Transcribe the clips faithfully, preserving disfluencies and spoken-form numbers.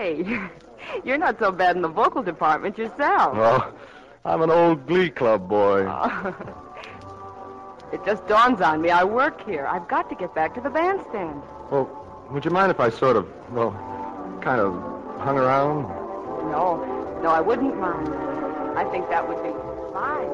Say, you're not so bad in the vocal department yourself. Well, I'm an old Glee Club boy. Oh. It just dawns on me. I work here. I've got to get back to the bandstand. Well, would you mind if I sort of, well, kind of hung around? No, no, I wouldn't mind. I think that would be fine.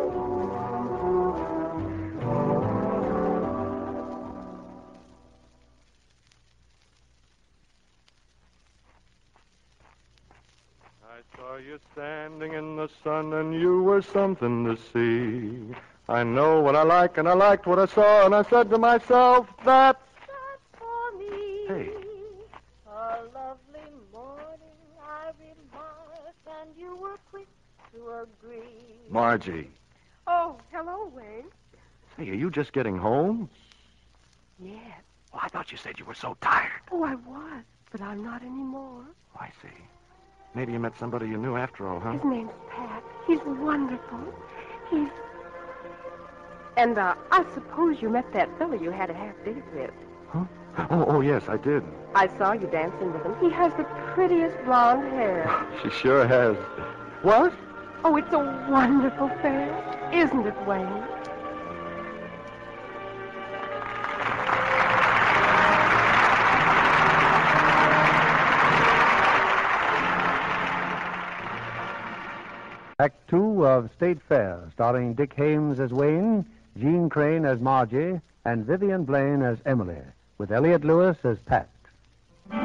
I saw you standing in the sun, and you were something to see. I know what I like, and I liked what I saw, and I said to myself, that's... That's for me. Hey. A lovely morning I remarked, and you were quick to agree. Margie. Oh, hello, Wayne. Hey, are you just getting home? Yes. Well, I thought you said you were so tired. Oh, I was, but I'm not anymore. Oh, I see. Maybe you met somebody you knew after all, huh? His name's Pat. He's wonderful. He's... And, uh, I suppose you met that fellow you had a half date with. Huh? Oh, oh, yes, I did. I saw you dancing with him. He has the prettiest blonde hair. She sure has. What? Oh, it's a wonderful face, isn't it, Wayne? Act two of State Fair, starring Dick Haymes as Wayne, Jean Crane as Margie, and Vivian Blaine as Emily, with Elliot Lewis as Pat.